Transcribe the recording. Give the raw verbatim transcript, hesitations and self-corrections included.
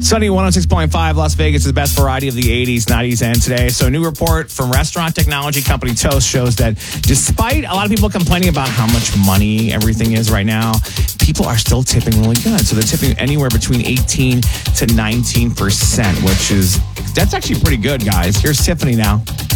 Sunny one oh six point five, Las Vegas is the best variety of the eighties, nineties, and today. So a new report from restaurant technology company Toast shows that despite a lot of people complaining about how much money everything is right now, people are still tipping really good. So they're tipping anywhere between eighteen to nineteen percent, which is, that's actually pretty good, guys. Here's Tiffany now.